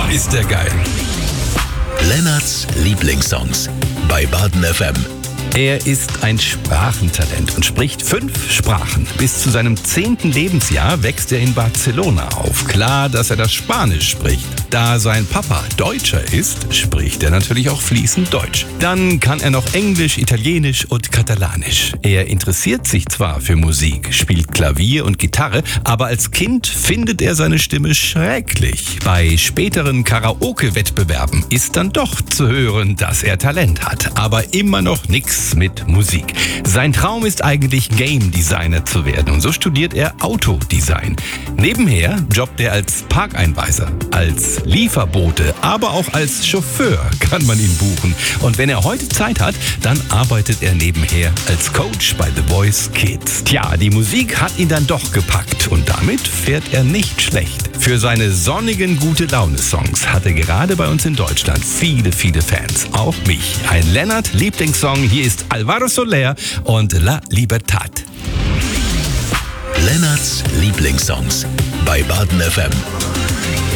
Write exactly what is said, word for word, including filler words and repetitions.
ist der geil. Lennarts Lieblingssongs bei Baden F M. Er ist ein Sprachentalent und spricht fünf Sprachen. Bis zu seinem zehnten Lebensjahr wächst er in Barcelona auf. Klar, dass er das Spanisch spricht. Da sein Papa Deutscher ist, spricht er natürlich auch fließend Deutsch. Dann kann er noch Englisch, Italienisch und Katalanisch. Er interessiert sich zwar für Musik, spielt Klavier und Gitarre, aber als Kind findet er seine Stimme schrecklich. Bei späteren Karaoke-Wettbewerben ist dann doch zu hören, dass er Talent hat, aber immer noch nix mit Musik. Sein Traum ist eigentlich Game Designer zu werden und so studiert er Autodesign. Nebenher jobbt er als Parkeinweiser, als Lieferbote, aber auch als Chauffeur kann man ihn buchen. Und wenn er heute Zeit hat, dann arbeitet er nebenher als Coach bei The Voice Kids. Tja, die Musik hat ihn dann doch gepackt und damit fährt er nicht schlecht. Für seine sonnigen Gute-Laune-Songs hat er gerade bei uns in Deutschland viele, viele Fans. Auch mich. Ein Lennart-Lieblingssong. Hier ist Alvaro Soler und La Libertad. Lennarts Lieblingssongs bei Baden F M.